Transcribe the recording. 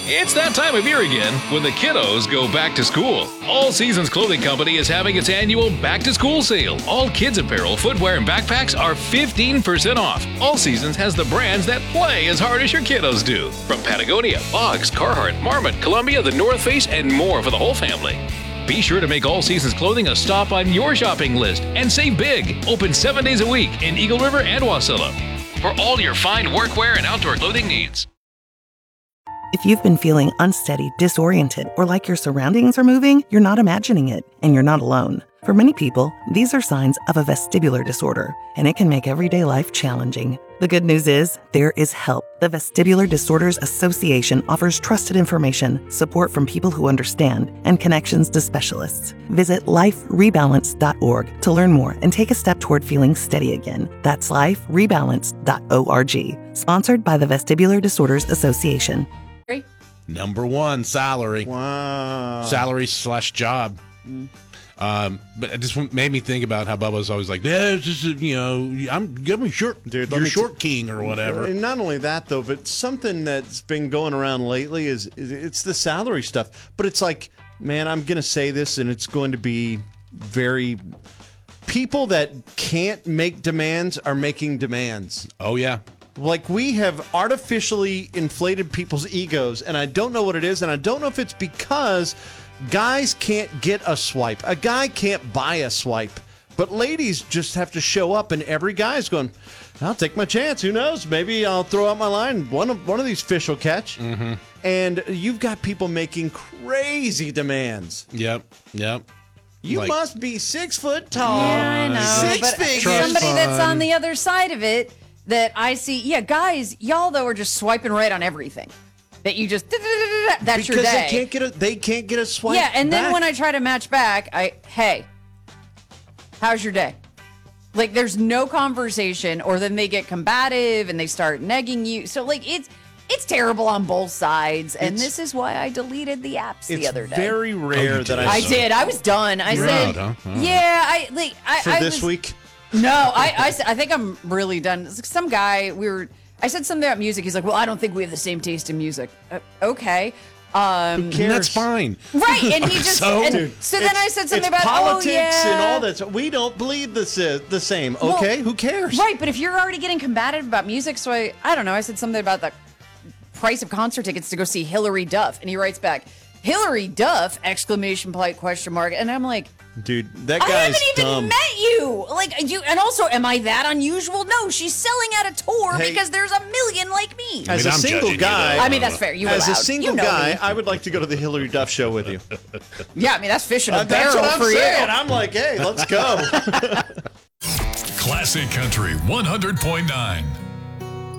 It's that time of year again when the kiddos go back to school. All Seasons Clothing Company is having its annual back to school sale. All kids apparel, footwear, and backpacks are 15% off. All Seasons has the brands that play as hard as your kiddos do. From Patagonia, Boggs, Carhartt, Marmot, Columbia, the North Face, and more for the whole family. Be sure to make All Seasons Clothing a stop on your shopping list and save big. Open 7 days a week in Eagle River and Wasilla for all your fine workwear and outdoor clothing needs. If you've been feeling unsteady, disoriented, or like your surroundings are moving, you're not imagining it, and you're not alone. For many people, these are signs of a vestibular disorder, and it can make everyday life challenging. The good news is, there is help. The Vestibular Disorders Association offers trusted information, support from people who understand, and connections to specialists. Visit liferebalance.org to learn more and take a step toward feeling steady again. That's liferebalance.org. Sponsored by the Vestibular Disorders Association. Number one, salary. Wow. Salary/job. But it just made me think about how Bubba's always like, yeah, it's just, give me short, dude, you're short king or whatever. And not only that, though, but something that's been going around lately is it's the salary stuff. But it's like, man, I'm going to say this, and it's going to be very... People that can't make demands are making demands. Oh, yeah. Like, we have artificially inflated people's egos, and I don't know what it is, and I don't know if it's because guys can't get a swipe. A guy can't buy a swipe. But ladies just have to show up, and every guy's going, I'll take my chance. Who knows? Maybe I'll throw out my line. One of these fish will catch. Mm-hmm. And you've got people making crazy demands. Yep. You must be 6 foot tall. Yeah, I know. Six figures. Somebody that's on the other side of it that I see. Yeah, guys, y'all, though, are just swiping right on everything. That you just, that's your day. Because they can't get a swipe. Yeah, and then back. when I try to match back, hey, how's your day? Like, there's no conversation, or then they get combative and they start negging you. So, like, it's terrible on both sides, and this is why I deleted the apps the other day. It's very rare that I did. I was done. I said, yeah, I this week? No, I think I'm really done. Some guy, I said something about music. He's like, well, I don't think we have the same taste in music. Okay. Who cares? That's fine. Right, and he just... so then I said something about, politics and all that. We don't believe the same. Okay, who cares? Right, but if you're already getting combative about music, so I don't know, I said something about the price of concert tickets to go see Hillary Duff, and he writes back, Hillary Duff, ! And I'm like... Dude, that guy's dumb. I haven't even met you. And also, am I that unusual? No, she's selling out a tour because there's a million like me. As a single guy, I mean, that's fair. As a single guy, I would like to go to the Hillary Duff show with you. Yeah, I mean, that's fish in a barrel for you. I'm like, hey, let's go. Classic Country 100.9.